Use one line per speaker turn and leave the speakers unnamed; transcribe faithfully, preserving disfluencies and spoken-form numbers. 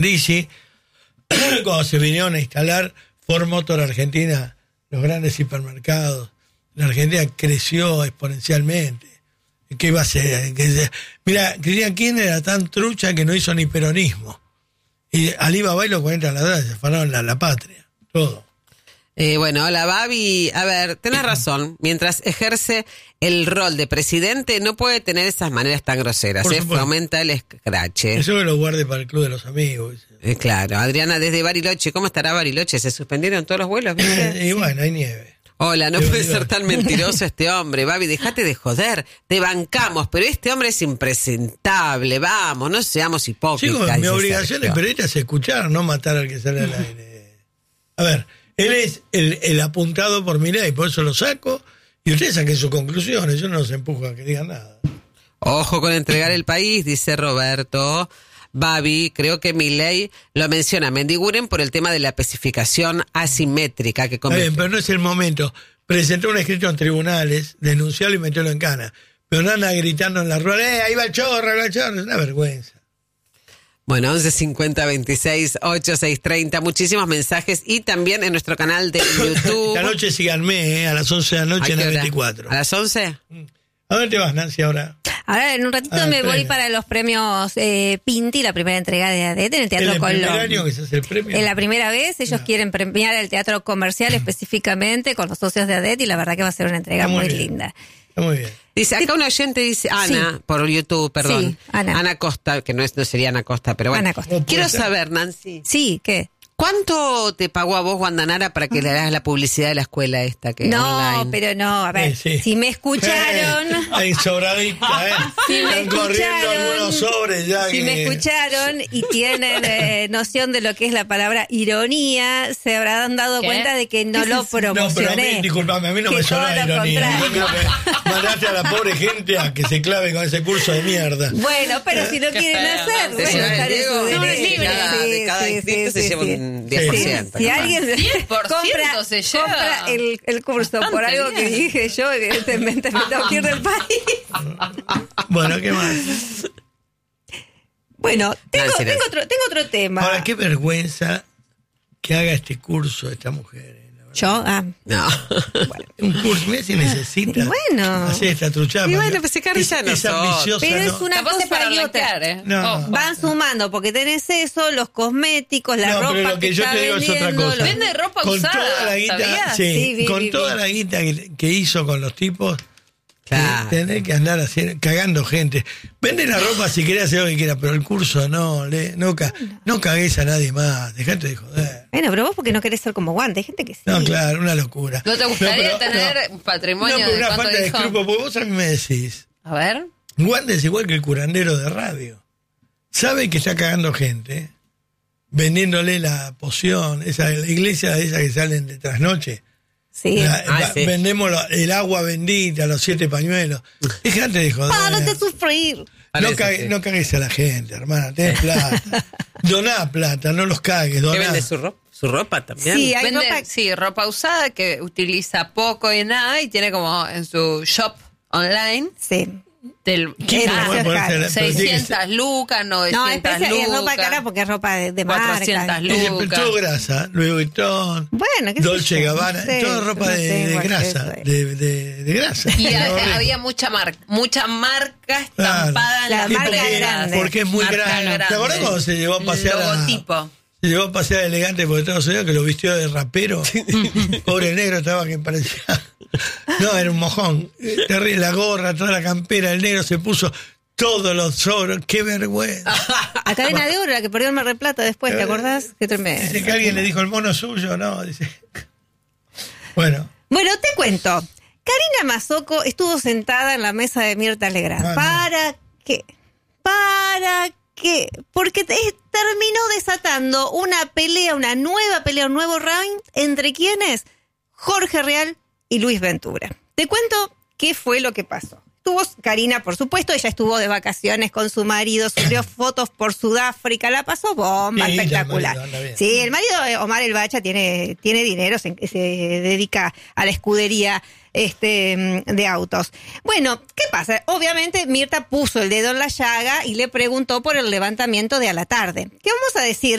Dice, cuando se vinieron a instalar Ford Motor Argentina, los grandes hipermercados, la Argentina creció exponencialmente. ¿Qué iba a ser? Mira, Cristina Kirchner era tan trucha que no hizo ni peronismo. Y Alibaba y los cuarenta a la edad se afanaron la, la patria, todo.
Eh, bueno, hola Babi, a ver, tenés razón, mientras ejerce el rol de presidente no puede tener esas maneras tan groseras, eh, fomenta el escrache.
Eso que lo guarde para el club de los amigos.
Eh, claro, Adriana desde Bariloche, ¿cómo estará Bariloche? ¿Se suspendieron todos los vuelos?
y sí. Bueno, hay nieve.
Hola, no de puede ser tan mentiroso este hombre, Babi, dejate de joder, te bancamos, pero este hombre es impresentable, vamos, no seamos hipócritas.
Sí, mi obligación de periodista es escuchar, no matar al que sale al aire. A ver, él es el, el apuntado por Milei, por eso lo saco, y ustedes saquen sus conclusiones, yo no los empujo a que digan nada.
Ojo con entregar el país, dice Roberto. Babi, creo que Milei lo menciona Mendiguren por el tema de la especificación asimétrica que comete.
Bien, pero no es el momento. Presentó un escrito en tribunales, denunció y metiólo en cana. Pero no anda gritando en la rueda, ¡eh, ahí va el chorro, ahí va el chorro! Es una vergüenza.
Bueno, once cincuenta veintiséis ochenta y seis treinta, muchísimos mensajes y también en nuestro canal de YouTube.
Esta noche síganme, eh, a las once de la noche en el veinticuatro.
¿A las once?
¿A dónde te vas, Nancy, ahora?
Ahora, en un ratito ah, me premio. voy para los premios eh, Pinti, la primera entrega de A D E T en el Teatro Colón. ¿Es el primer año
que se hace el premio?
Es la primera vez, ellos no. quieren premiar el teatro comercial específicamente con los socios de A D E T y la verdad que va a ser una entrega muy, muy linda.
Está muy bien.
Dice, acá un oyente dice, Ana, sí. por YouTube, perdón. Sí, Ana. Ana Costa, que no, es, no sería Ana Costa, pero bueno.
Ana Costa.
Quiero saber, Nancy.
Sí, ¿qué?
¿Cuánto te pagó a vos, Guandanara, para que le hagas la publicidad de la escuela esta que
No,
online?
pero no, a ver, sí, sí. si me escucharon...
Ahí sobradita, ¿eh?
Si me
Están corriendo algunos sobres ya.
Si
que...
me escucharon y tienen eh, noción de lo que es la palabra ironía, se habrán dado ¿Qué? cuenta de que no lo promocioné.
No, pero a mí, disculpame, a mí no me suena ironía. Yo creo que mandaste a la pobre gente a que se clave con ese curso de mierda.
Bueno, pero si no quieren hacerlo, bueno, estar en su derecho.
De cada instinto se lleva un diez por ciento.
Si alguien
diez por ciento
compra,
se lleva.
compra el, el curso Bastante por algo bien. que dije yo, evidentemente me tengo que ir del país.
Bueno, ¿qué más?
Bueno, tengo, tengo, otro, tengo otro tema.
Ahora, qué vergüenza que haga este curso esta mujer.
¿Yo? Ah.
No.
Bueno. Un curso, mira si necesita.
Bueno.
Hacer esta truchada.
Y bueno, pues se carilla no
es ambiciosa.
Pero
no.
es una
Capaz
cosa
para
y otra.
¿eh?
No.
Oh, van sumando, porque tenés eso, los cosméticos, la
no,
ropa
pero lo que,
que
yo
está
te digo es otra
vendiendo,
cosa.
los...
Vende ropa
con
usada,
toda la guita, sí,
Sí, vi,
con
vi,
toda
vi.
la guita que, que hizo con los tipos,
Claro.
tener que andar haciendo, cagando gente. Vende la ropa si querés hacer lo que quieras, pero el curso no, le, no, ca, no cagues a nadie más, dejate de joder.
Bueno, pero vos porque no querés ser como Guante, hay gente que sí.
No, claro, una locura.
¿No te gustaría
no, pero,
tener
no,
un patrimonio
no, pero
de
una
cuánto
falta de
dijo?
escrúpulos, porque vos a mí me decís,
A ver.
Guante es igual que el curandero de radio. Sabe que está cagando gente, vendiéndole la poción, esa la iglesia esa que salen de trasnoche.
Sí.
La,
Ah,
la,
sí.
Vendemos la, el agua bendita, los siete pañuelos. Dejate de joder.
¡Párate de sufrir!
No, cague, no cagues a la gente, hermana. Tenés plata. Doná plata, no los cagues. Doná.
¿Qué vende su ropa? ¿Su ropa también?
Sí, hay
Vende,
ropa...
sí, ropa usada que utiliza poco y nada y tiene como en su shop online
Sí.
del
¿Quién
Ah,
no puede ponerse la- pero tiene que
seiscientas
ser-
lucas,
No, es,
novecientas
precio- es
lucas.
ropa cara porque es ropa de, de
cuatrocientas
marca.
lucas.
Es de- todo grasa, Louis Vuitton,
Bueno, qué sé
Dolce
yo,
Gabbana,
no sé,
toda ropa
no
de,
sé,
de
bueno,
grasa,
eso,
de, de, de grasa.
Y
No,
ha-
horrible.
había mucha marca, mucha marca
Claro.
estampada
La
en la
marca
marca
grande.
Porque es muy
Marca
grande. ¿Te acordás cuando se llevó a pasear a,
logotipo.
se llevó a pasear elegante por Estados Unidos que lo vistió de rapero? Pobre negro estaba que parecía... No, era un mojón. Terrible, la gorra, toda la campera, el negro se puso todos los sobros. ¡Qué vergüenza!
A Cadena de Oro, la que perdió el Mar del Plata después, ¿te acordás? Qué tremendo.
Dice que alguien le dijo el mono suyo, ¿no? Dice... Bueno.
Bueno, te cuento. Karina Mazzocco estuvo sentada en la mesa de Mirta Legrand.
Ah, no.
¿Para qué? ¿Para qué? Porque te- terminó desatando una pelea, una nueva pelea, un nuevo round. ¿Entre quiénes? Jorge Real y Luis Ventura. Te cuento qué fue lo que pasó. Tuvo Karina, por supuesto, ella estuvo de vacaciones con su marido, subió fotos por Sudáfrica, la pasó bomba,
Sí,
espectacular.
ya, el marido anda bien.
Sí, el marido de Omar El Bacha tiene, tiene dinero, se, se dedica a la escudería este de autos. Bueno, ¿qué pasa? Obviamente Mirta puso el dedo en la llaga y le preguntó por el levantamiento de a la tarde. ¿Qué vamos a decir?